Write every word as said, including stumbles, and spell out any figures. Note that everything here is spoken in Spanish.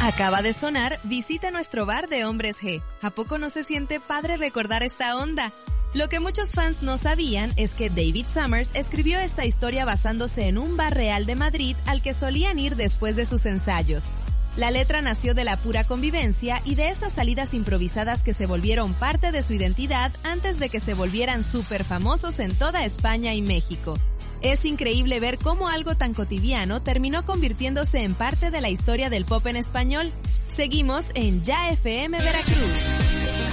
Acaba de sonar Visita nuestro bar de Hombres G. ¿A poco no se siente padre recordar esta onda? Lo que muchos fans no sabían es que David Summers escribió esta historia basándose en un bar real de Madrid al que solían ir después de sus ensayos. La letra nació de la pura convivencia y de esas salidas improvisadas que se volvieron parte de su identidad antes de que se volvieran súper famosos en toda España y México. Es increíble ver cómo algo tan cotidiano terminó convirtiéndose en parte de la historia del pop en español. Seguimos en Ya F M Veracruz.